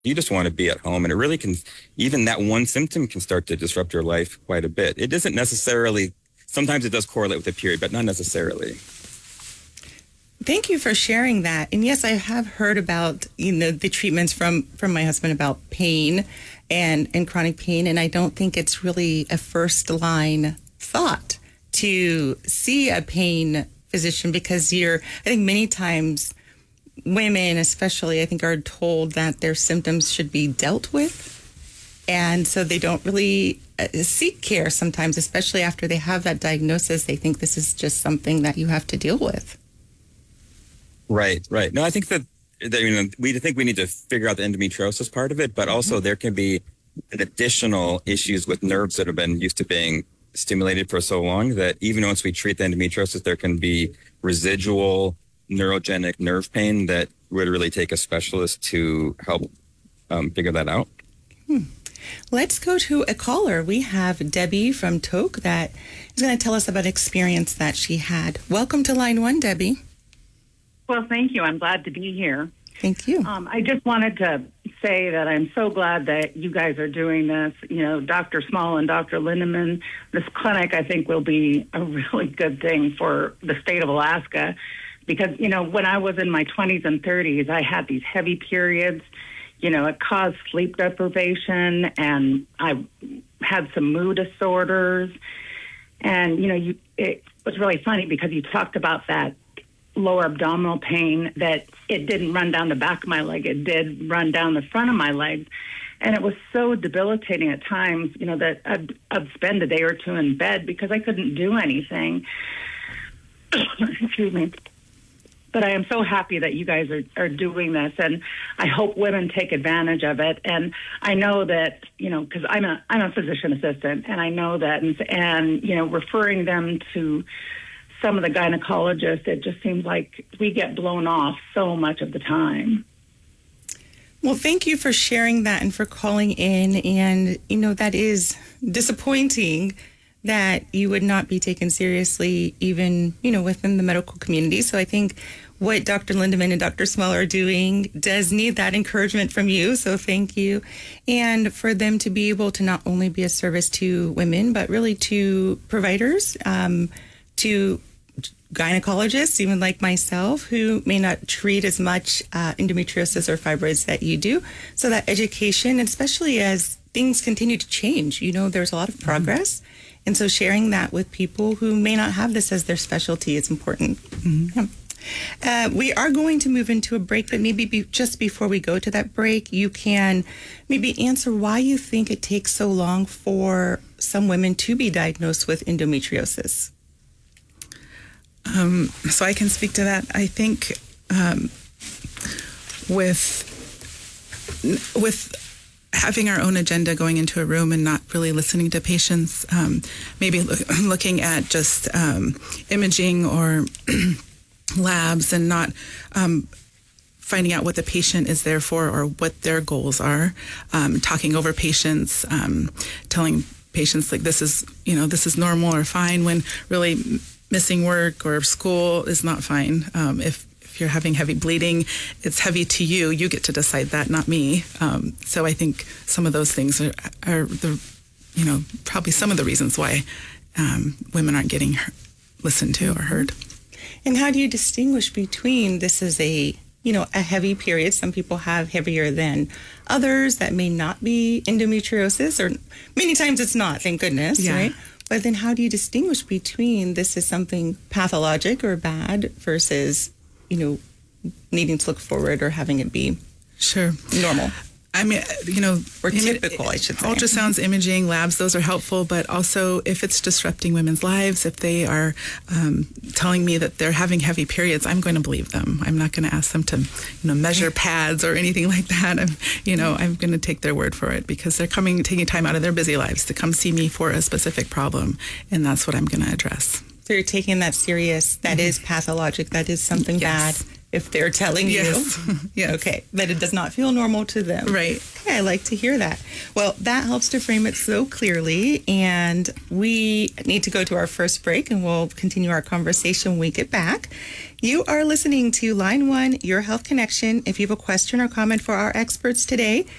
You just want to be at home, and it really can, even that one symptom can start to disrupt your life quite a bit. It doesn't necessarily, sometimes it does correlate with the period, but not necessarily. Thank you for sharing that. And yes, I have heard about, the treatments from my husband about pain and chronic pain. And I don't think it's really a first line thought to see a pain physician, because I think many times women especially, I think, are told that their symptoms should be dealt with. And so they don't really seek care sometimes, especially after they have that diagnosis. They think this is just something that you have to deal with. Right. No, I think that we think we need to figure out the endometriosis part of it, but also there can be additional issues with nerves that have been used to being stimulated for so long that even once we treat the endometriosis, there can be residual neurogenic nerve pain that would really take a specialist to help figure that out. Let's go to a caller. We have Debbie from Tok that is going to tell us about an experience that she had. Welcome to Line 1, Debbie. Well, thank you. I'm glad to be here. Thank you. I just wanted to say that I'm so glad that you guys are doing this. Dr. Small and Dr. Lindeman, this clinic, I think, will be a really good thing for the state of Alaska. Because, when I was in my 20s and 30s, I had these heavy periods. It caused sleep deprivation, and I had some mood disorders. And, it was really funny because you talked about that lower abdominal pain, that it didn't run down the back of my leg. It did run down the front of my legs. And it was so debilitating at times, that I'd spend a day or two in bed because I couldn't do anything. Excuse me. But I am so happy that you guys are doing this, and I hope women take advantage of it. And I know that, because I'm a physician assistant, and I know that, and referring them to some of the gynecologists, it just seems like we get blown off so much of the time. Well, thank you for sharing that and for calling in. And, that is disappointing that you would not be taken seriously even, within the medical community. So I think what Dr. Lindeman and Dr. Small are doing does need that encouragement from you. So thank you. And for them to be able to not only be a service to women, but really to providers, to gynecologists, even like myself, who may not treat as much endometriosis or fibroids that you do. So that education, especially as things continue to change, there's a lot of progress. And so sharing that with people who may not have this as their specialty is important. We are going to move into a break, but maybe just before we go to that break, you can maybe answer why you think it takes so long for some women to be diagnosed with endometriosis. So I can speak to that. I think with having our own agenda going into a room and not really listening to patients, maybe looking at just imaging or labs and not finding out what the patient is there for or what their goals are, talking over patients, telling patients like this is normal or fine, when really missing work or school is not fine. If you're having heavy bleeding, it's heavy to you. You get to decide that, not me. So I think some of those things are probably some of the reasons why women aren't getting listened to or heard. And how do you distinguish between this is a heavy period? Some people have heavier than others. That may not be endometriosis, or many times it's not, thank goodness, right? But then how do you distinguish between this is something pathologic or bad versus, needing to look forward or having it be normal? I mean, or typical, I should say. Ultrasounds, imaging, labs, those are helpful. But also, if it's disrupting women's lives, if they are telling me that they're having heavy periods, I'm going to believe them. I'm not going to ask them to, measure pads or anything like that. I'm going to take their word for it because they're taking time out of their busy lives to come see me for a specific problem, and that's what I'm going to address. So you're taking that serious. That is pathologic. That is something bad. If they're telling you, yes. Okay, that it does not feel normal to them. Right. Okay, I like to hear that. Well, that helps to frame it so clearly, and we need to go to our first break, and we'll continue our conversation when we get back. You are listening to Line 1, Your Health Connection. If you have a question or comment for our experts today,